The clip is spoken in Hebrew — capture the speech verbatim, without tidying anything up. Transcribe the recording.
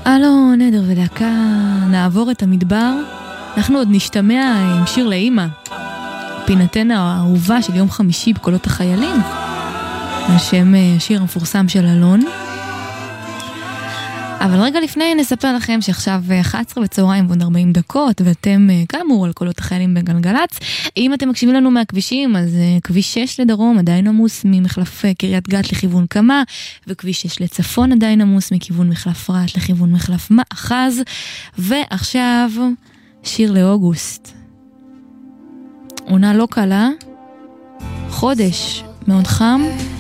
הלו, נדר ודקה, נעבור את המדבר. אנחנו עוד נשתמע עם שיר לאמא, פינתנו האהובה של יום חמישי בקולות החיילים, על שם השיר המפורסם של אלון. אבל רגע לפני נספר לכם שעכשיו אחת עשרה בצהריים ועוד ארבעים דקות, ואתם כאמור על קולות החיילים בגלגלץ. אם אתם מקשיבים לנו מהכבישים, אז כביש שש לדרום עדיין עמוס ממחלף קריית גת לכיוון קמה, וכביש שש לצפון עדיין עמוס מכיוון מחלף רעת לכיוון מחלף מאחז. ועכשיו שיר לאוגוסט, עונה לא קלה, חודש מאוד חם,